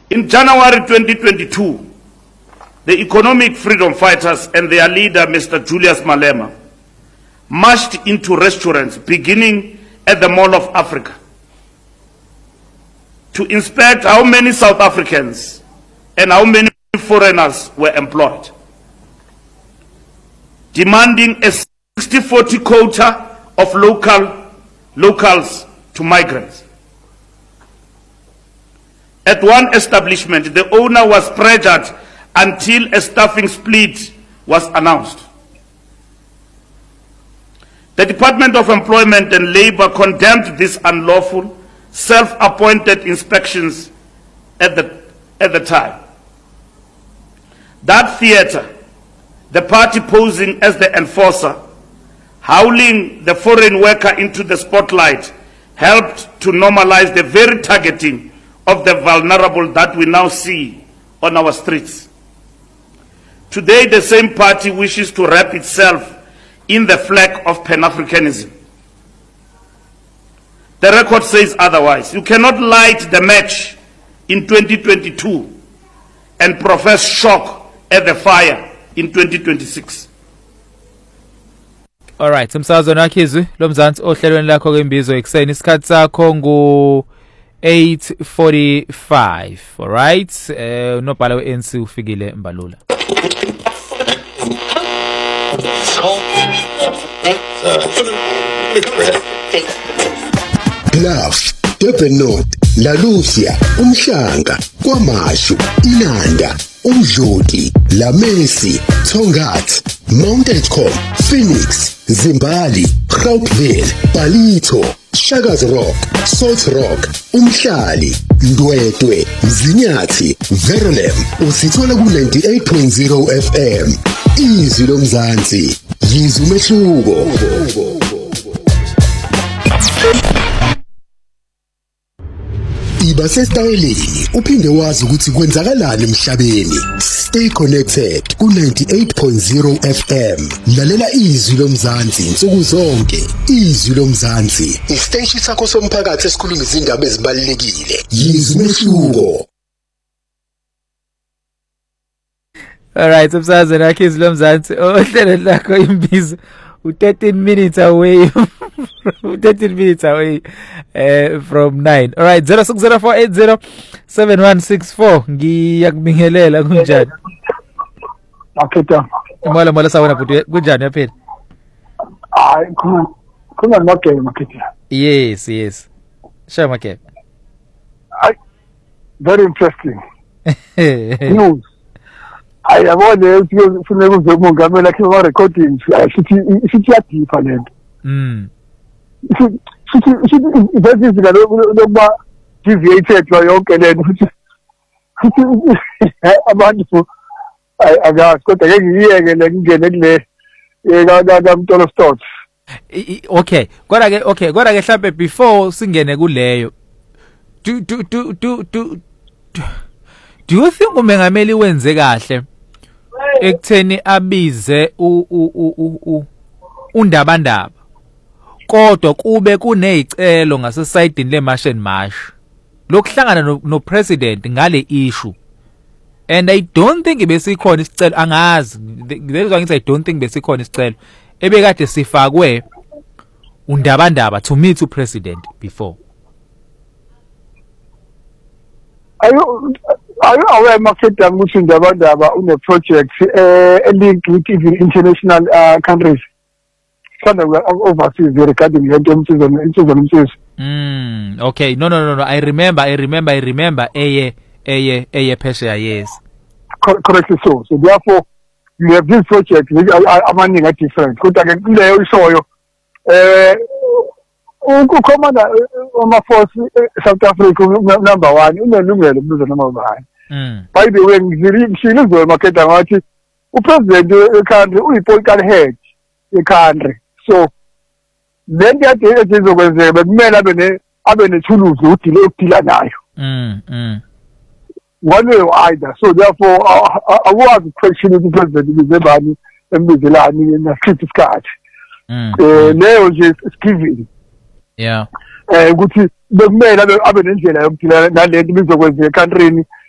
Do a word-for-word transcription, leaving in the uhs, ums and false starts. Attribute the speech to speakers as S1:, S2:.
S1: In January twenty twenty-two, the economic freedom fighters and their leader, Mister Julius Malema, marched into restaurants beginning at the Mall of Africa to inspect how many South Africans and how many foreigners were employed, demanding a sixty forty quota of local locals to migrants. At one establishment, the owner was pressured until a staffing split was announced. The Department of Employment and Labor condemned these unlawful, self-appointed inspections at the, at the time. That theater, the party posing as the enforcer, howling the foreign worker into the spotlight, helped to normalize the very targeting of the vulnerable that we now see on our streets. Today, the same party wishes to wrap itself in the flag of Pan-Africanism. The record says otherwise. You cannot light the match in twenty twenty-two and profess shock at the fire in twenty twenty-six.
S2: All right, umsakazo nakhizwe lomzansi ohlelweni lakho kwembizo ekseni isikhathi sakho ngo eight forty-five. All right, eh unobhala we-N C ufikile Mbalula.
S3: Bluff, Durban North, La Lucia, Umhlanga, KwaMashu, Inanda, Umdloti, La Mesi, Tongat, Mount Edgecombe, Phoenix, Zimbali, Gauteville, Palito, Shaga's Rock, Salt Rock, Umhlali, Ndwedwe, Mzinyathi, Verulam, usithola ku ninety-eight point zero F M. Izwi lomzansi, yizwi umehluko. Iba sesitayeleni uphinde wazi ukuthi kwenzakalani emhlabeni. Stay connected ku ninety-eight point zero F M. Lalela izwi lomzansi insuku zonke. Izwi lomzansi, isiteshi sakho somphakathi esikhuluma izindaba ezibalulekile. Yizwi umehluko.
S2: All right, umsakazo nakho izwi lomzansi ohlelweni lakho imbizo u thirteen minutes away thirteen minutes away uh, from nine. All right, zero six zero four eight zero seven one six four. Ngiyakubingelela kunjani?
S4: Maketa.
S2: Mola mola sawona futhi kunjani yaphela?
S4: Hayi khona khona maketa maketa.
S2: Yes, yes. Sure maketa.
S4: I very interesting. News. I yabona ukuthi kufuneka uzomongamela akhe ama recordings sithi sithi yadipa lento.
S2: Mm.
S4: Sithi sithi that is la lokuba deviated yonke lento futhi abantu akazi kodwa ke ngiyeke le ngene kule eka kaMtolo Stores.
S2: Okay, kodwa ke okay, kodwa ke mhlambe before singene kuleyo do do do do do do you think umengameli wenze kahle ekutheni abize u u undabandaba kodwa kube kunezicelo ngasesayidini leMarch and March lokuhlangana no, no president ngale issue, and I don't think besikhona isicelo, angazi there is one thing I don't think besikhona isicelo ebekade sifakwe undabandaba to meet to president before.
S4: Are you are you aware market ukuthi undabandaba une project uh, linked with even international uh, countries? Some overseas regarding the international.
S2: Mm, okay, no, no, no, no. I remember, I remember, I remember. Eye, eye, eye, Pesha, yes.
S4: Correctly so. So therefore, you have this project which are running at different. Could I get the show you? Uh, Commander, my force, South Africa number one. You know, number number one. By the way, she lives in market. The president, the country, we put can hedge the country. So then that is over there, but men have been having a Toulouse to kill nayo.
S2: Mm, mm.
S4: One way or either. So therefore, I was questioning the president with the body and with the line in the street card. Now just giving.
S2: Yeah.
S4: Uh, which the men have been in jail, that led me to the country